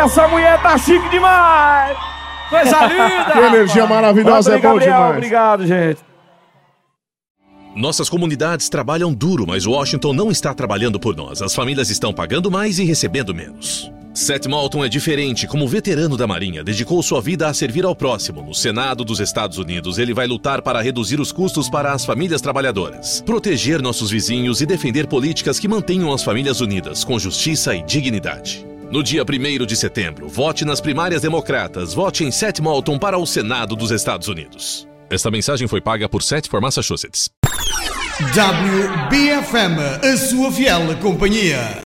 essa mulher tá chique demais. Coisa linda. Que energia maravilhosa, é bom Gabriel, demais. Obrigado, gente. Nossas comunidades trabalham duro, mas Washington não está trabalhando por nós. As famílias estão pagando mais e recebendo menos. Seth Moulton é diferente. Como veterano da Marinha, dedicou sua vida a servir ao próximo. No Senado dos Estados Unidos, ele vai lutar para reduzir os custos para as famílias trabalhadoras, proteger nossos vizinhos e defender políticas que mantenham as famílias unidas, com justiça e dignidade. No dia 1º de setembro, vote nas primárias democratas. Vote em Seth Moulton para o Senado dos Estados Unidos. Esta mensagem foi paga por Seth for Massachusetts. WBFM, a sua fiel companhia.